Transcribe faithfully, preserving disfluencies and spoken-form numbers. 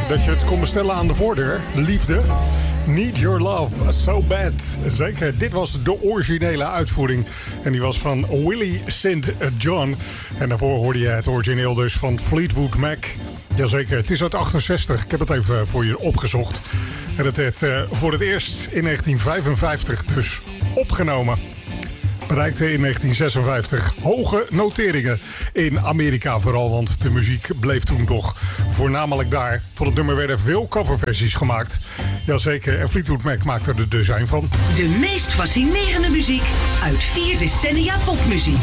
dat je het kon bestellen aan de voordeur. Liefde. Need Your Love So Bad. Zeker, dit was de originele uitvoering. En die was van Willie Saint John. En daarvoor hoorde je het origineel dus van Fleetwood Mac. Jazeker, het is uit achtenzestig. Ik heb het even voor je opgezocht. En het werd uh, voor het eerst in negentien vijfenvijftig dus opgenomen. Bereikte in negentien zesenvijftig hoge noteringen in Amerika vooral, want de muziek bleef toen toch voornamelijk daar. Van het nummer werden veel coverversies gemaakt. Jazeker, en Fleetwood Mac maakte er dus een van. De meest fascinerende muziek uit vier decennia popmuziek.